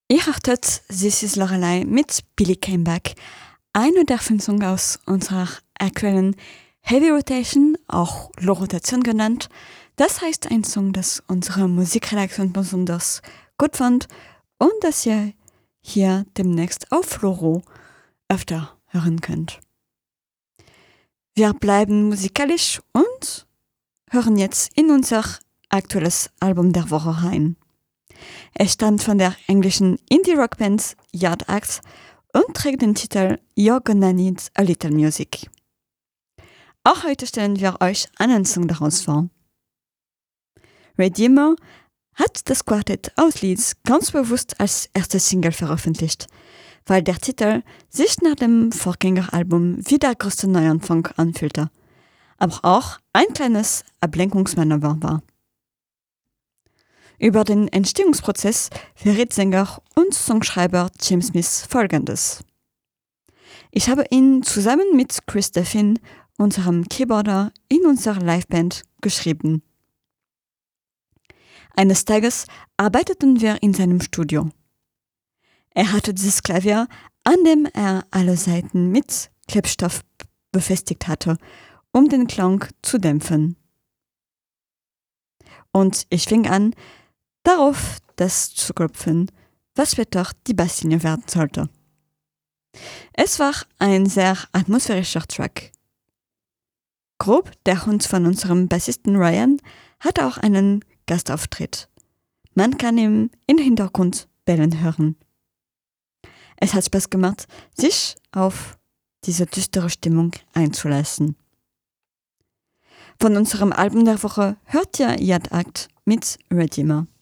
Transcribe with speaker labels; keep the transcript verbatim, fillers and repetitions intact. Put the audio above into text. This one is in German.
Speaker 1: Ihr hörtet This is Lorelei mit Billy Came Back, eine der fünf Songs aus unserer aktuellen Heavy Rotation, auch Low-Rotation genannt. Das heißt ein Song, das unsere Musikredaktion besonders gut fand und das ihr hier demnächst auf Loro öfter hören könnt. Wir bleiben musikalisch und hören jetzt in unser aktuelles Album der Woche rein. Es stammt von der englischen Indie-Rock-Band Yard Act und trägt den Titel You're Gonna Need a Little Music. Auch heute stellen wir euch einen Song daraus vor. Redeemer hat das Quartett aus Leeds ganz bewusst als erste Single veröffentlicht, weil der Titel sich nach dem Vorgängeralbum wie der größte Neuanfang anfühlte, aber auch ein kleines Ablenkungsmanöver war. Über den Entstehungsprozess verrät Sänger und Songschreiber Tim Smith Folgendes. Ich habe ihn zusammen mit Chris Duffin, unserem Keyboarder, in unserer Liveband geschrieben. Eines Tages arbeiteten wir in seinem Studio. Er hatte dieses Klavier, an dem er alle Saiten mit Klebstoff befestigt hatte, um den Klang zu dämpfen. Und ich fing an, darauf das zu klopfen, was später die Basslinie werden sollte. Es war ein sehr atmosphärischer Track. Grob, der Hund von unserem Bassisten Ryan, hatte auch einen Gastauftritt. Man kann ihn im Hintergrund bellen hören. Es hat Spaß gemacht, sich auf diese düstere Stimmung einzulassen. Von unserem Album der Woche hört ihr Yard Act mit Redeemer.